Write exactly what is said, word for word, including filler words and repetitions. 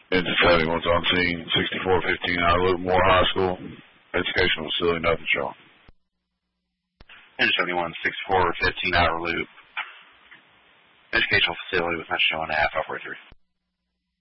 Engine seventy-one's on scene, sixty-four fifteen out of Loop, Moore High School. Educational facility, nothing showing. Engine seventy-one, sixty-four fifteen outer loop. Educational facility with not showing a half halfway through.